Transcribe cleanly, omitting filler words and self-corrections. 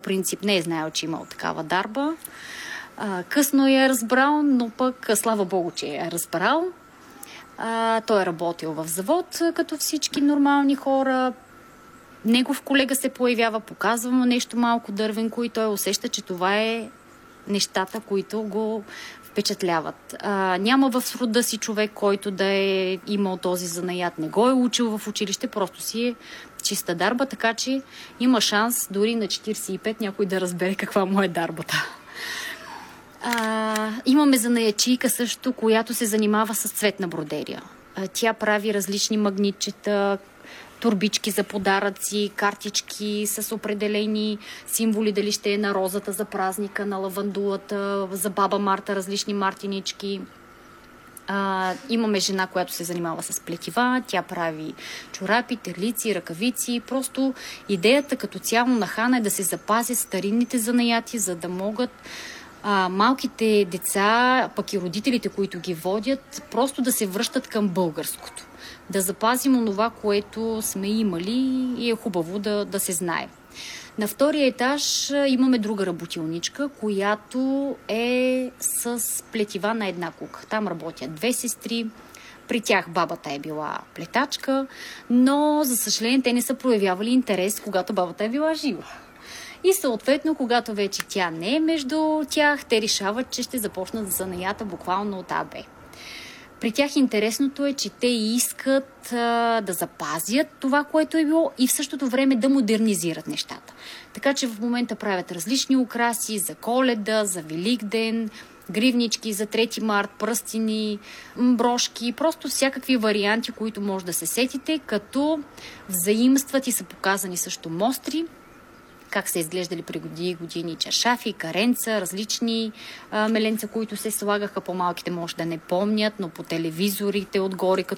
принцип не е знаел, че имал такава дарба. Късно я е разбрал, но пък слава Богу, че я е разбрал. Той е работил в завод, като всички нормални хора. Негов колега се появява, показва му нещо малко дървенко и той усеща, че това е нещата, които го впечатляват. Няма в рода си човек, който да е имал този занаят, не го е учил в училище, просто си е чиста дарба, така че има шанс дори на 45 някой да разбере каква му е дарбата. Имаме занаячийка също, която се занимава с цветна бродерия. Тя прави различни магнитчета, турбички за подаръци, картички с определени символи, дали ще е на розата за празника, на лавандулата, за баба Марта, различни мартинички. Имаме жена, която се занимава с плетива, тя прави чорапи, терлици, ръкавици. Просто идеята като цяло на Хана е да се запазят старинните занаяти, за да могат малките деца, пък и родителите, които ги водят, просто да се връщат към българското. Да запазим онова, което сме имали и е хубаво да се знае. На втория етаж имаме друга работилничка, която е с плетива на една кука. Там работят 2 сестри. При тях бабата е била плетачка, но за съжаление те не са проявявали интерес, когато бабата е била жива. И съответно, когато вече тя не е между тях, те решават, че ще започнат занаята буквално от АБ. При тях интересното е, че те искат да запазят това, което е било и в същото време да модернизират нещата. Така че в момента правят различни украси за Коледа, за Великден, гривнички за 3 март, пръстени, брошки, просто всякакви варианти, които може да се сетите, като взаимстват и са показани също мостри, как са изглеждали преди години чаршафи, каренца, различни меленца, които се слагаха, по-малките може да не помнят, но по телевизорите отгоре,